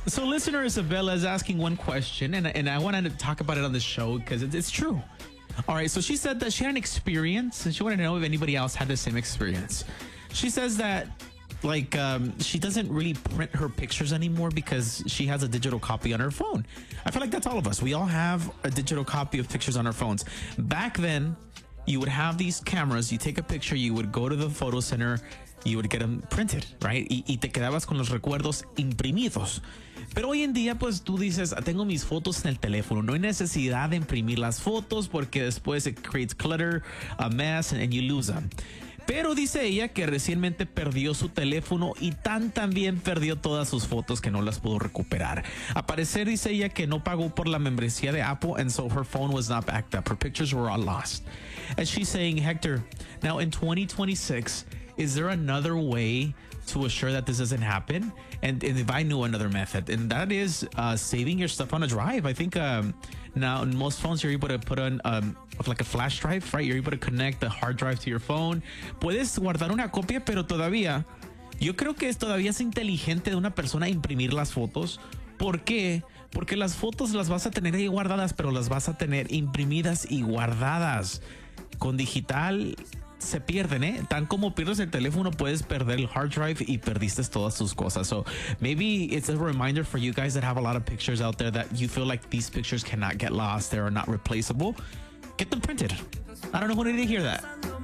So listener Isabella is asking one question, and I wanted to talk about it on the show because it's true. All right, so she said that she had an experience, and she wanted to know if anybody else had the same experience. She says that, like, she doesn't really print her pictures anymore because she has a digital copy on her phone. I feel like that's all of us. We all have a digital copy of pictures on our phones. Back then, you would have these cameras, you take a picture, you would go to the photo center, you would get them printed, right? Y te quedabas con los recuerdos imprimidos. Pero hoy en día, pues tú dices, tengo mis fotos en el teléfono. No hay necesidad de imprimir las fotos porque después it creates clutter, a mess, and you lose them. Pero dice ella que recientemente perdió su teléfono y también perdió todas sus fotos que no las pudo recuperar. A parecer dice ella que no pagó por la membresía de Apple and so her phone was not backed up. Her pictures were all lost. And she's saying, Hector, now in 2026, is there another way to assure that this doesn't happen? And if I knew another method, and that is saving your stuff on a drive. I think now in most phones you're able to put on like a flash drive, right? You're able to connect the hard drive to your phone. Puedes guardar una copia, pero todavía, yo creo que todavía es inteligente de una persona imprimir las fotos. ¿Por qué? Porque las fotos las vas a tener ahí guardadas, pero las vas a tener imprimidas y guardadas. Con digital se pierden, ¿eh? Tan como pierdes el teléfono, puedes perder el hard drive y perdiste todas tus cosas. So maybe it's a reminder for you guys that have a lot of pictures out there that you feel like these pictures cannot get lost. They are not replaceable. Get them printed. I don't know who needed to hear that.